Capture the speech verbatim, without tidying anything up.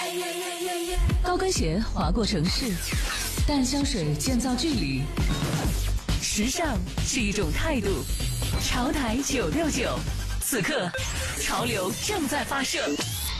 高跟鞋划过城市，淡香水建造距离。时尚是一种态度。潮台九六九，此刻潮流正在发射。